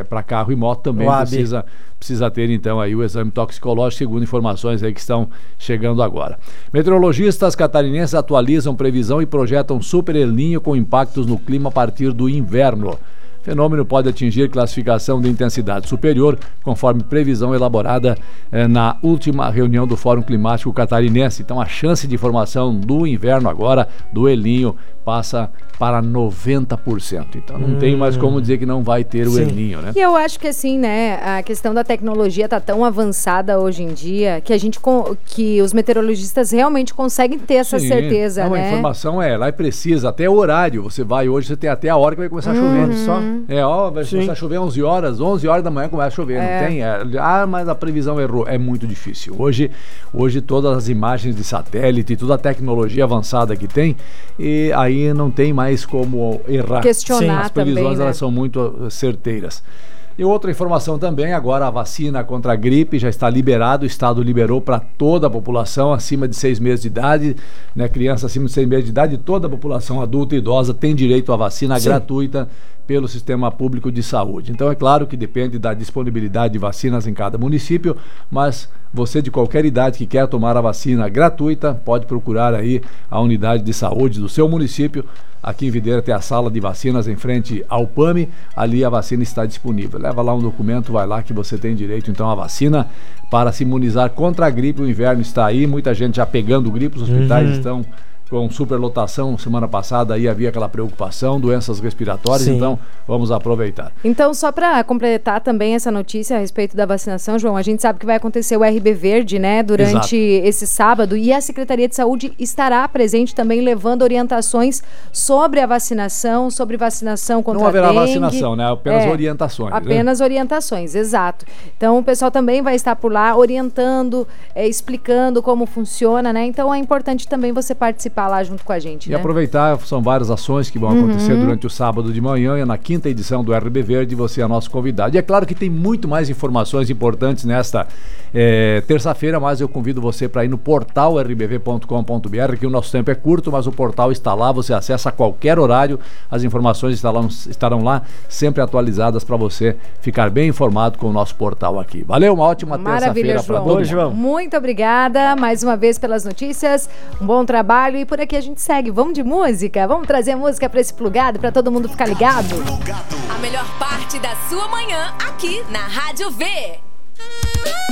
para carro e moto também precisa ter então aí o exame toxicológico, segundo informações aí que estão chegando agora. Meteorologistas catarinenses atualizam previsão e projetam Super El Niño com impactos no clima a partir do inverno. O fenômeno pode atingir classificação de intensidade superior, conforme previsão elaborada na última reunião do Fórum Climático Catarinense. Então, a chance de formação do inverno agora, do El Niño, passa para 90%. Então, não tem mais como dizer que não vai ter o El Niño, né? E eu acho que assim, né, a questão da tecnologia está tão avançada hoje em dia que os meteorologistas realmente conseguem ter essa certeza, né? A informação lá precisa, até o horário. Você vai hoje, você tem até a hora que vai começar a chover. Só. Vai começar a chover 11 horas da manhã começa a chover, não tem? Mas a previsão errou. É muito difícil. Hoje todas as imagens de satélite, toda a tecnologia avançada que tem, e aí não tem mais como errar. Questionar. As previsões também, né? Elas são muito certeiras. E outra informação também, agora a vacina contra a gripe já está liberada, o Estado liberou para toda a população acima de 6 meses de idade, né, criança acima de 6 meses de idade, toda a população adulta e idosa tem direito à vacina gratuita pelo Sistema Público de Saúde. Então é claro que depende da disponibilidade de vacinas em cada município, mas você de qualquer idade que quer tomar a vacina gratuita, pode procurar aí a unidade de saúde do seu município. Aqui em Videira tem a sala de vacinas em frente ao PAMI, ali a vacina está disponível. Leva lá um documento, vai lá que você tem direito então à vacina para se imunizar contra a gripe. O inverno está aí, muita gente já pegando gripe, os hospitais estão com superlotação. Semana passada aí havia aquela preocupação, doenças respiratórias, então vamos aproveitar. Então, só para completar também essa notícia a respeito da vacinação, João, a gente sabe que vai acontecer o RB Verde, né, durante esse sábado, e a Secretaria de Saúde estará presente também levando orientações sobre a vacinação, sobre vacinação contra a dengue. Não haverá vacinação, né? Apenas orientações. Apenas orientações, exato. Então, o pessoal também vai estar por lá orientando, explicando como funciona, né? Então, é importante também você participar lá junto com a gente, né? E aproveitar, são várias ações que vão acontecer durante o sábado de manhã, e na quinta edição do RB Verde você é nosso convidado. E é claro que tem muito mais informações importantes nesta terça-feira, mas eu convido você para ir no portal rbv.com.br, que o nosso tempo é curto, mas o portal está lá, você acessa a qualquer horário, as informações estarão lá, sempre atualizadas para você ficar bem informado com o nosso portal aqui. Valeu, uma ótima terça-feira para todos. João. Muito obrigada mais uma vez pelas notícias, um bom trabalho, e por aqui a gente segue. Vamos de música? Vamos trazer música para esse plugado, para todo mundo ficar ligado? A melhor parte da sua manhã aqui na Rádio V.